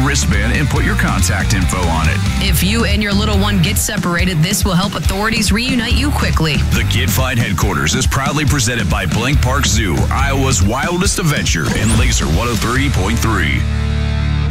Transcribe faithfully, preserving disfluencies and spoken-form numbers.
wristband and put your contact info on it. If you and your little one get separated, this will help authorities reunite you quickly. The Get Fight headquarters is proudly presented by Blank Park Zoo, Iowa's wildest adventure, and Laser one oh three point three.